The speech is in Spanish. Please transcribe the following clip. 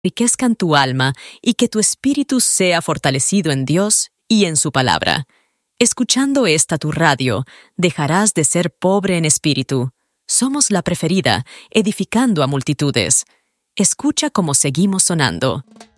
enriquezcan tu alma y que tu espíritu sea fortalecido en Dios y en su palabra. Escuchando esta tu radio, dejarás de ser pobre en espíritu. Somos la preferida, edificando a multitudes. Escucha cómo seguimos sonando.